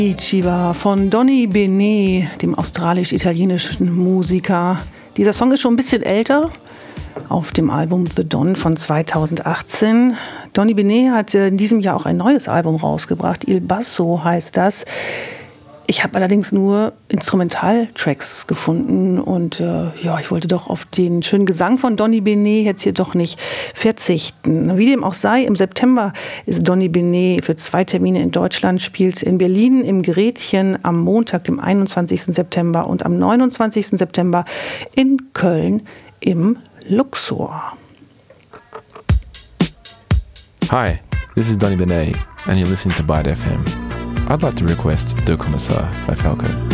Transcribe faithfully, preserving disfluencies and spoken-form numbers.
Chiva von Donny Benet, dem australisch-italienischen Musiker. Dieser Song ist schon ein bisschen älter, auf dem Album The Don von zweitausendachtzehn. Donny Benet hat in diesem Jahr auch ein neues Album rausgebracht, Il Basso heißt das. Ich habe allerdings nur Instrumentaltracks gefunden und äh, ja, ich wollte doch auf den schönen Gesang von Donny Benet jetzt hier doch nicht verzichten. Wie dem auch sei, im September ist Donny Benet für zwei Termine in Deutschland, spielt in Berlin im Gretchen am Montag, dem einundzwanzigsten September und am neunundzwanzigsten September in Köln im Luxor. Hi, this is Donny Benet and you're listening to Byte F M. I'd like to request Der Kommissar by Falco.